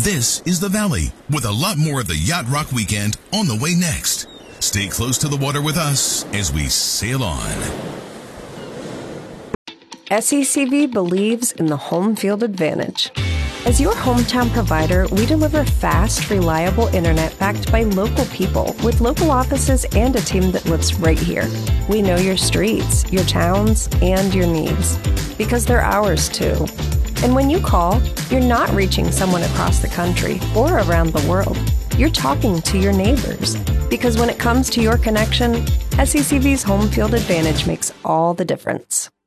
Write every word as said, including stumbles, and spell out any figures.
This is The Valley, with a lot more of the Yacht Rock weekend on the way next. Stay close to the water with us as we sail on. S E C V believes in the home field advantage. As your hometown provider, we deliver fast, reliable internet backed by local people with local offices and a team that lives right here. We know your streets, your towns, and your needs because they're ours too. And when you call, you're not reaching someone across the country or around the world. You're talking to your neighbors because when it comes to your connection, S E C V's home field advantage makes all the difference.